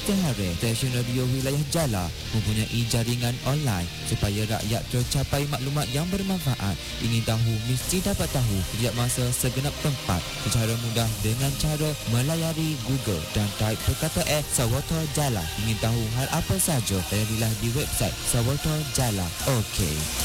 setiap hari stesen radio wilayah Jala mempunyai jaringan online supaya rakyat tercapai maklumat yang bermanfaat. Ingin tahu mesti dapat tahu setiap masa segenap tempat secara mudah dengan cara melayari Google dan type perkataan Sawata Jala. Ingin tahu hal apa saja, layarilah di website Sawata Jala. Okey.